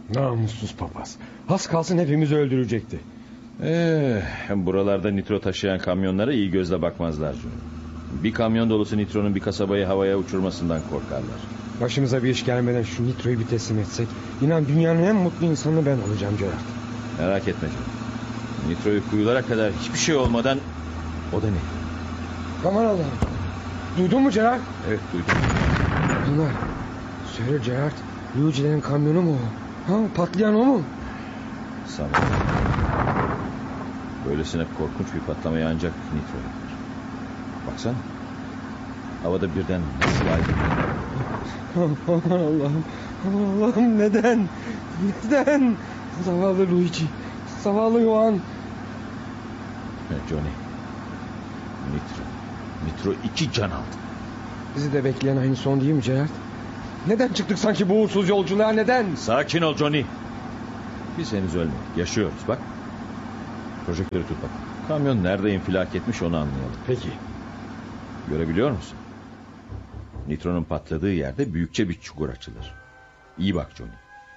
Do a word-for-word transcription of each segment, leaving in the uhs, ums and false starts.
Namussuz papaz. Az kalsın hepimizi öldürecekti. Ee, buralarda nitro taşıyan kamyonlara iyi gözle bakmazlar. Bir kamyon dolusu nitronun bir kasabayı havaya uçurmasından korkarlar. Başımıza bir iş gelmeden şu nitroyu bir teslim etsek, İnan dünyanın en mutlu insanı ben olacağım Gerard. Merak etme canım. Nitroyu kuyulara kadar hiçbir şey olmadan... O da ne? Aman Allah'ım. Duydun mu Gerard? Evet, duydum. Bunlar. Söyle Gerard. Luigi'lerin kamyonu mu o? Ha, patlayan o mu? Sanırım. Böylesine korkunç bir patlamaya ancak nitro yapar. Baksana. Havada birden nasıl aydınlanıyor. Aman Allah'ım. Aman Allah'ım, neden? Neden? Zavallı Luigi. Zavallı Johan. Johnny. Nitro. Nitro iki can aldı. Bizi de bekleyen aynı son değil mi Gerard? Neden çıktık sanki bu uğursuz yolculuğa, neden? Sakin ol Johnny. Biz henüz ölmedik. Yaşıyoruz bak. Projektörü tut bak. Kamyon nerede infilak etmiş onu anlayalım. Peki. Görebiliyor musun? Nitronun patladığı yerde büyükçe bir çukur açılır. İyi bak Johnny.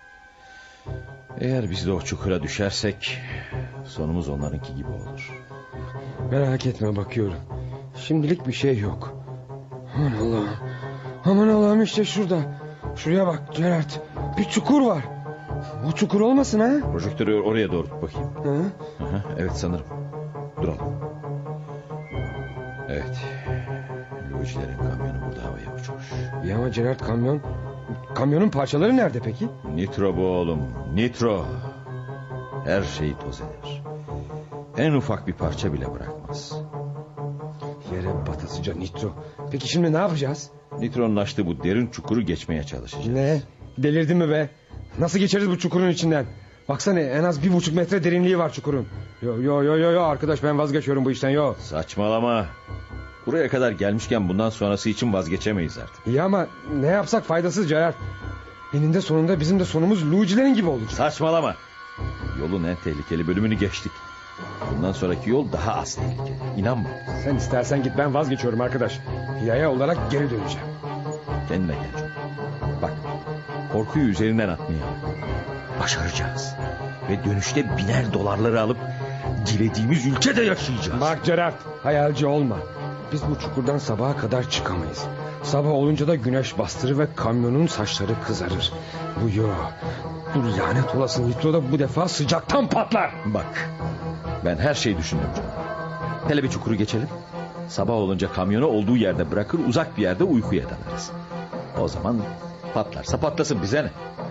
Eğer biz de o çukura düşersek sonumuz onlarınki gibi olur. Merak etme, bakıyorum. Şimdilik bir şey yok. Aman Allah'ım. Aman Allah'ım, işte şurada. Şuraya bak Gerard. Bir çukur var. O çukur olmasın ha? Projektörü oraya doğru tut bakayım. Hı? Aha, evet sanırım. Duralım. Evet. Luigi'lerin kamyonu burada havaya uçmuş. Ya ama Gerard, kamyon... Kamyonun parçaları nerede peki? Nitro bu oğlum. Nitro. Her şeyi toz eder. En ufak bir parça bile bırakmaz. Yere batasıca nitro. Peki şimdi ne yapacağız? Nitronun açtığı bu derin çukuru geçmeye çalışacağız. Ne? Delirdin mi be? Nasıl geçeriz bu çukurun içinden? Baksana, en az bir buçuk metre derinliği var çukurun. Yo yo yo yo yo arkadaş, ben vazgeçiyorum bu işten, yo. Saçmalama. Buraya kadar gelmişken bundan sonrası için vazgeçemeyiz artık. İyi ama ne yapsak faydasız Gerard. Eninde sonunda bizim de sonumuz Luigi'lerin gibi olacak. Saçmalama. Yolun en tehlikeli bölümünü geçtik. Bundan sonraki yol daha az tehlikeli. İnan bana. Sen istersen git, ben vazgeçiyorum arkadaş. Yaya olarak geri döneceğim. Kendine gel John. Bak, korkuyu üzerinden atmaya bak. Başaracağız. Ve dönüşte biner dolarları alıp dilediğimiz ülkede yaşayacağız. Bak Gerard, hayalci olma. Biz bu çukurdan sabaha kadar çıkamayız. Sabah olunca da güneş bastırır ve kamyonun saçları kızarır. Bu yo. Bu lanet olası nitro da bu defa sıcaktan patlar. Bak, ben her şeyi düşündüm John. Hele bir çukuru geçelim. Sabah olunca kamyonu olduğu yerde bırakır, uzak bir yerde uykuya dalarız. O zaman patlarsa patlasın, bize ne?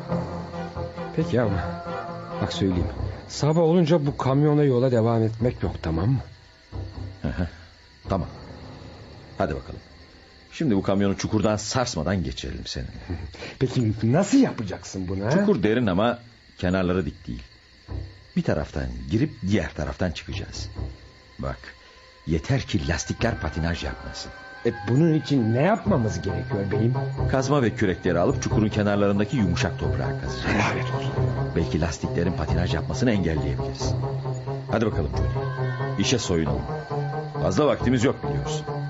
Peki ama bak söyleyeyim. Sabah olunca bu kamyona yola devam etmek yok, tamam mı? Tamam. Hadi bakalım. Şimdi bu kamyonu çukurdan sarsmadan geçirelim seninle. Peki nasıl yapacaksın bunu? Ha? Çukur derin ama kenarları dik değil. Bir taraftan girip diğer taraftan çıkacağız. Bak, yeter ki lastikler patinaj yapmasın. E bunun için ne yapmamız gerekiyor beyim? Kazma ve kürekleri alıp çukurun kenarlarındaki yumuşak toprağı kazacağız. Lanet olsun. Belki lastiklerin patinaj yapmasını engelleyebiliriz. Hadi bakalım Johnny. İşe soyunalım. Fazla vaktimiz yok biliyorsun.